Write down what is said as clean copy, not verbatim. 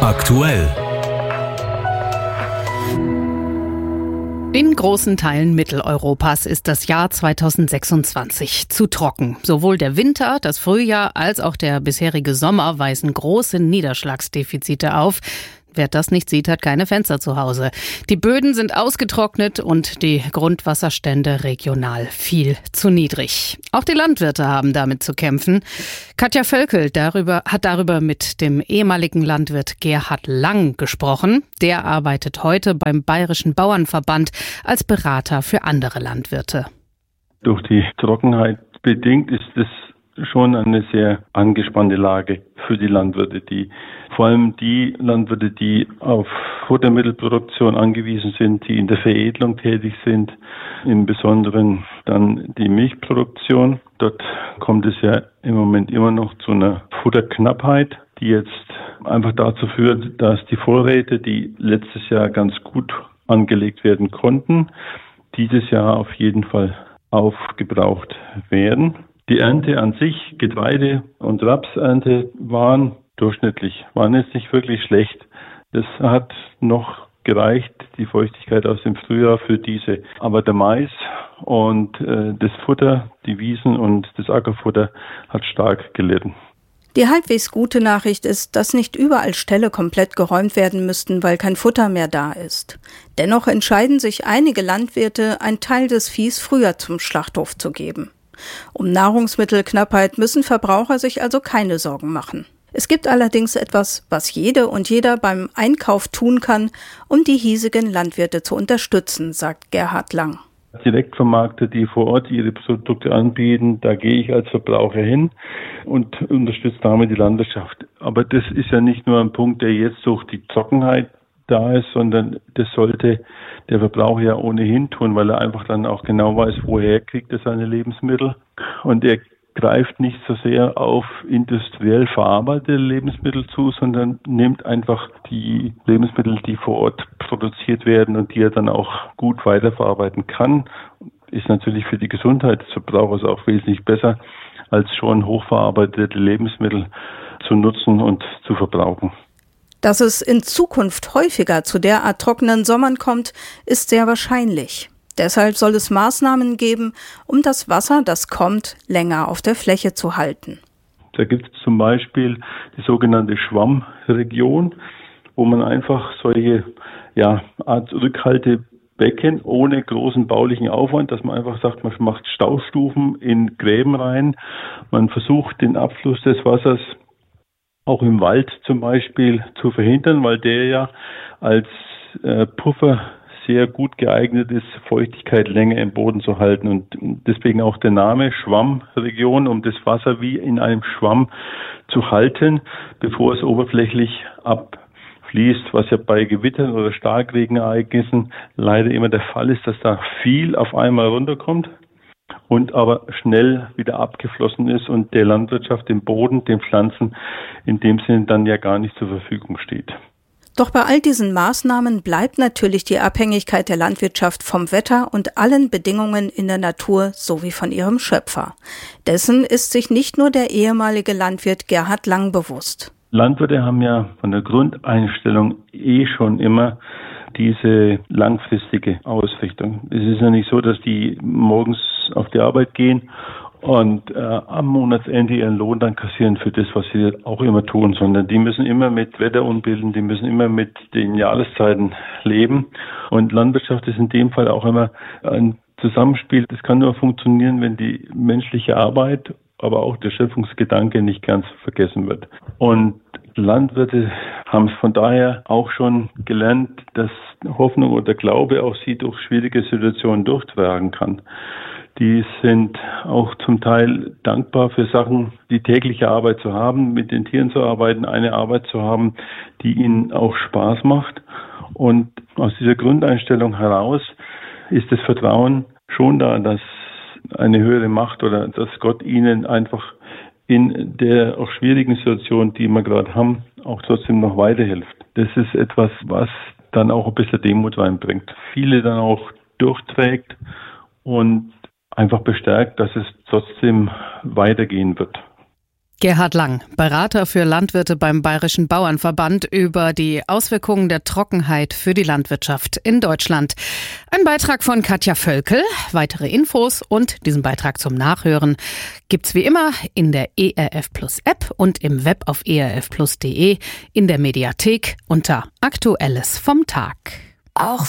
Aktuell. In großen Teilen Mitteleuropas ist das Jahr 2026 zu trocken. Sowohl der Winter, das Frühjahr als auch der bisherige Sommer weisen große Niederschlagsdefizite auf. Wer das nicht sieht, hat keine Fenster zu Hause. Die Böden sind ausgetrocknet und die Grundwasserstände regional viel zu niedrig. Auch die Landwirte haben damit zu kämpfen. Katja Völkel hat darüber mit dem ehemaligen Landwirt Gerhard Lang gesprochen. Der arbeitet heute beim Bayerischen Bauernverband als Berater für andere Landwirte. Durch die Trockenheit bedingt ist es schon eine sehr angespannte Lage für die Landwirte, vor allem die Landwirte, die auf Futtermittelproduktion angewiesen sind, die in der Veredelung tätig sind, im Besonderen dann die Milchproduktion. Dort kommt es ja im Moment immer noch zu einer Futterknappheit, die jetzt einfach dazu führt, dass die Vorräte, die letztes Jahr ganz gut angelegt werden konnten, dieses Jahr auf jeden Fall aufgebraucht werden. Die Ernte an sich, Getreide- und Rapsernte, waren durchschnittlich, waren jetzt nicht wirklich schlecht. Das hat noch gereicht, die Feuchtigkeit aus dem Frühjahr für diese. Aber der Mais und das Futter, die Wiesen und das Ackerfutter hat stark gelitten. Die halbwegs gute Nachricht ist, dass nicht überall Ställe komplett geräumt werden müssten, weil kein Futter mehr da ist. Dennoch entscheiden sich einige Landwirte, einen Teil des Viehs früher zum Schlachthof zu geben. Um Nahrungsmittelknappheit müssen Verbraucher sich also keine Sorgen machen. Es gibt allerdings etwas, was jede und jeder beim Einkauf tun kann, um die hiesigen Landwirte zu unterstützen, sagt Gerhard Lang. Direktvermarkter, die vor Ort ihre Produkte anbieten, da gehe ich als Verbraucher hin und unterstütze damit die Landwirtschaft. Aber das ist ja nicht nur ein Punkt, der jetzt durch die Trockenheit da ist, sondern das sollte der Verbraucher ja ohnehin tun, weil er einfach dann auch genau weiß, woher kriegt er seine Lebensmittel. Und er greift nicht so sehr auf industriell verarbeitete Lebensmittel zu, sondern nimmt einfach die Lebensmittel, die vor Ort produziert werden und die er dann auch gut weiterverarbeiten kann. Ist natürlich für die Gesundheit des Verbrauchers auch wesentlich besser, als schon hochverarbeitete Lebensmittel zu nutzen und zu verbrauchen. Dass es in Zukunft häufiger zu derart trockenen Sommern kommt, ist sehr wahrscheinlich. Deshalb soll es Maßnahmen geben, um das Wasser, das kommt, länger auf der Fläche zu halten. Da gibt es zum Beispiel die sogenannte Schwammregion, wo man einfach solche Art Rückhaltebecken ohne großen baulichen Aufwand, dass man einfach sagt, man macht Staustufen in Gräben rein, man versucht den Abfluss des Wassers auch im Wald zum Beispiel zu verhindern, weil der ja als Puffer sehr gut geeignet ist, Feuchtigkeit länger im Boden zu halten. Und deswegen auch der Name Schwammregion, um das Wasser wie in einem Schwamm zu halten, bevor es oberflächlich abfließt, was ja bei Gewittern oder Starkregenereignissen leider immer der Fall ist, dass da viel auf einmal runterkommt und aber schnell wieder abgeflossen ist und der Landwirtschaft, dem Boden, den Pflanzen in dem Sinne dann ja gar nicht zur Verfügung steht. Doch bei all diesen Maßnahmen bleibt natürlich die Abhängigkeit der Landwirtschaft vom Wetter und allen Bedingungen in der Natur sowie von ihrem Schöpfer. Dessen ist sich nicht nur der ehemalige Landwirt Gerhard Lang bewusst. Landwirte haben ja von der Grundeinstellung schon immer diese langfristige Ausrichtung. Es ist ja nicht so, dass die morgens auf die Arbeit gehen und am Monatsende ihren Lohn dann kassieren für das, was sie auch immer tun, sondern die müssen immer mit Wetterunbilden, die müssen immer mit den Jahreszeiten leben. Und Landwirtschaft ist in dem Fall auch immer ein Zusammenspiel. Das kann nur funktionieren, wenn die menschliche Arbeit, aber auch der Schöpfungsgedanke nicht ganz vergessen wird. Und Landwirte haben es von daher auch schon gelernt, dass Hoffnung oder Glaube auch sie durch schwierige Situationen durchtragen kann. Die sind auch zum Teil dankbar für Sachen, die tägliche Arbeit zu haben, mit den Tieren zu arbeiten, eine Arbeit zu haben, die ihnen auch Spaß macht. Und aus dieser Grundeinstellung heraus ist das Vertrauen schon da, dass eine höhere Macht oder dass Gott ihnen einfach in der auch schwierigen Situation, die wir gerade haben, auch trotzdem noch weiterhilft. Das ist etwas, was dann auch ein bisschen Demut reinbringt. Viele dann auch durchträgt und einfach bestärkt, dass es trotzdem weitergehen wird. Gerhard Lang, Berater für Landwirte beim Bayerischen Bauernverband, über die Auswirkungen der Trockenheit für die Landwirtschaft in Deutschland. Ein Beitrag von Katja Völkel. Weitere Infos und diesen Beitrag zum Nachhören gibt's wie immer in der ERF Plus App und im Web auf erfplus.de, in der Mediathek unter Aktuelles vom Tag. Auch